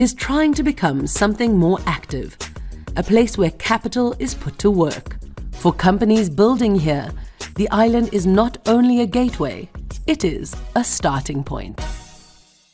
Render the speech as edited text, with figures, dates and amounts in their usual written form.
is trying to become something more active, a place where capital is put to work. For companies building here, the island is not only a gateway, it is a starting point.